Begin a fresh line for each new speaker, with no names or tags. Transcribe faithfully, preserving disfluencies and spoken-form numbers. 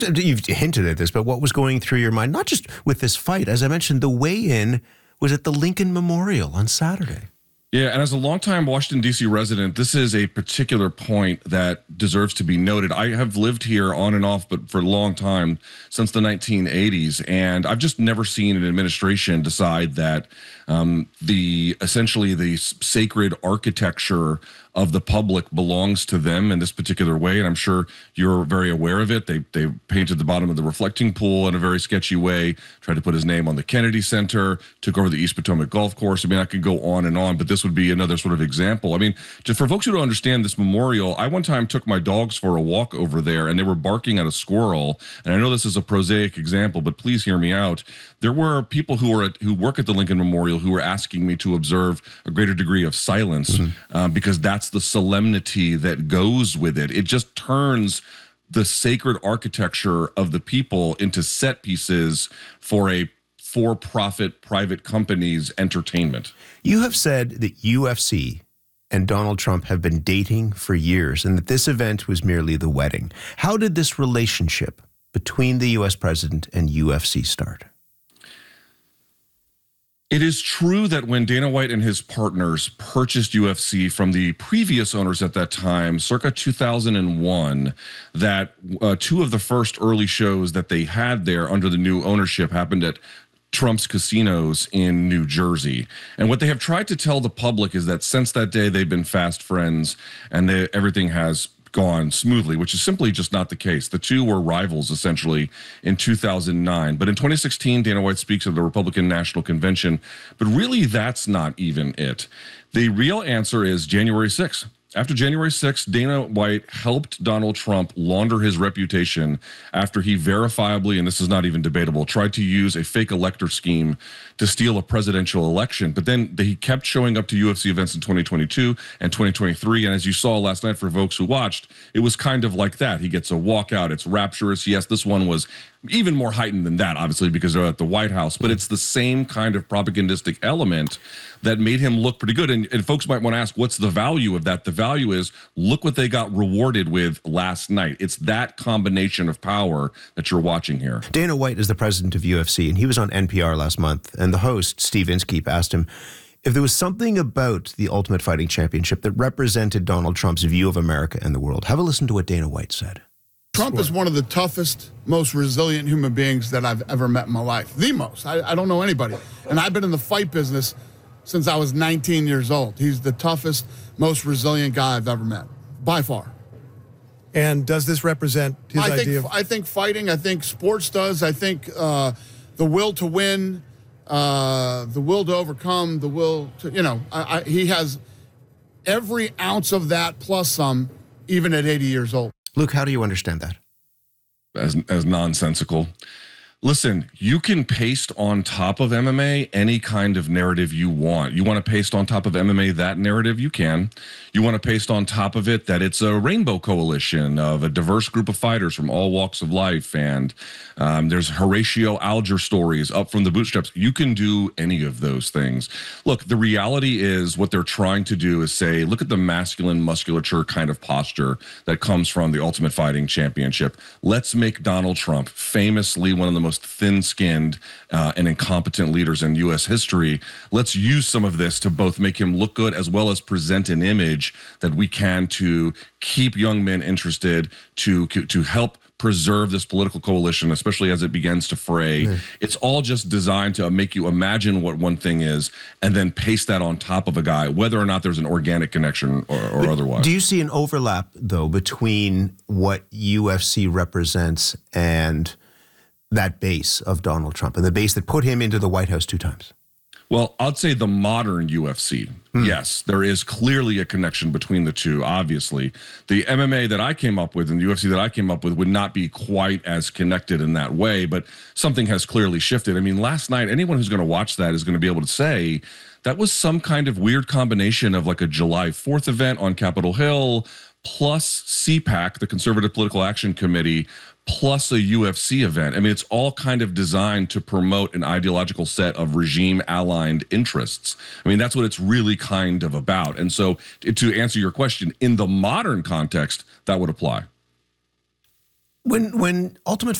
You've hinted at this, but what was going through your mind, not just with this fight, as I mentioned, the weigh-in was at the Lincoln Memorial on Saturday.
Yeah, and as a longtime Washington, D C resident, this is a particular point that deserves to be noted. I have lived here on and off, but for a long time, since the nineteen eighties, and I've just never seen an administration decide that um, the essentially the sacred architecture of the public belongs to them in this particular way. And I'm sure you're very aware of it. They they painted the bottom of the reflecting pool in a very sketchy way, tried to put his name on the Kennedy Center, took over the East Potomac Golf Course. I mean, I could go on and on, but this would be another sort of example. I mean, just for folks who don't understand this memorial, I one time took my dogs for a walk over there and they were barking at a squirrel. And I know this is a prosaic example, but please hear me out. There were people who were at, who work at the Lincoln Memorial who were asking me to observe a greater degree of silence mm-hmm. um, because that's the solemnity that goes with it. It just turns the sacred architecture of the people into set pieces for a for-profit private company's entertainment.
You have said that U F C and Donald Trump have been dating for years and that this event was merely the wedding. How did this relationship between the U S president and U F C start?
It is true that when Dana White and his partners purchased U F C from the previous owners at that time, circa two thousand one, that uh, two of the first early shows that they had there under the new ownership happened at Trump's casinos in New Jersey. And what they have tried to tell the public is that since that day, they've been fast friends and they, everything has gone smoothly, which is simply just not the case. The two were rivals essentially in two thousand nine. But in twenty sixteen, Dana White speaks of the Republican National Convention. But really, that's not even it. The real answer is January sixth. After January sixth, Dana White helped Donald Trump launder his reputation after he verifiably, and this is not even debatable, tried to use a fake elector scheme to steal a presidential election. But then he kept showing up to U F C events in twenty twenty-two and twenty twenty-three. And as you saw last night for folks who watched, it was kind of like that. He gets a walkout. It's rapturous. Yes, this one was even more heightened than that, obviously, because they're at the White House. But it's the same kind of propagandistic element that made him look pretty good. And, and folks might want to ask, what's the value of that? The value is, look what they got rewarded with last night. It's that combination of power that you're watching here.
Dana White is the president of U F C, and he was on N P R last month. And the host, Steve Inskeep, asked him if there was something about the Ultimate Fighting Championship that represented Donald Trump's view of America and the world. Have a listen to what Dana White said.
Trump is one of the toughest, most resilient human beings that I've ever met in my life. The most. I, I don't know anybody. And I've been in the fight business since I was nineteen years old. He's the toughest, most resilient guy I've ever met, by far.
And does this represent his
I
idea
think,
of...
I think fighting, I think sports does. I think uh, the will to win, uh, the will to overcome, the will to, you know, I, I, he has every ounce of that plus some, even at eighty years old.
Luke, how do you understand that?
As, as nonsensical. Listen, you can paste on top of M M A any kind of narrative you want. You want to paste on top of M M A that narrative, you can. You want to paste on top of it that it's a rainbow coalition of a diverse group of fighters from all walks of life, and um, there's Horatio Alger stories up from the bootstraps. You can do any of those things. Look, the reality is what they're trying to do is say, look at the masculine musculature kind of posture that comes from the Ultimate Fighting Championship. Let's make Donald Trump, famously one of the most thin-skinned uh, and incompetent leaders in U S history. Let's use some of this to both make him look good as well as present an image that we can to keep young men interested, to to help preserve this political coalition, especially as it begins to fray. Mm. It's all just designed to make you imagine what one thing is and then paste that on top of a guy, whether or not there's an organic connection or, or otherwise.
Do you see an overlap, though, between what U F C represents and that base of Donald Trump, and the base that put him into the White House two times?
Well, I'd say the modern U F C. Hmm. Yes, there is clearly a connection between the two, obviously. The M M A that I came up with and the U F C that I came up with would not be quite as connected in that way, but something has clearly shifted. I mean, last night, anyone who's going to watch that is going to be able to say that was some kind of weird combination of like a July fourth event on Capitol Hill, plus C PAC, the Conservative Political Action Committee, plus a U F C event. I mean, it's all kind of designed to promote an ideological set of regime-aligned interests. I mean, that's what it's really kind of about. And so to answer your question, in the modern context, that would apply.
When when Ultimate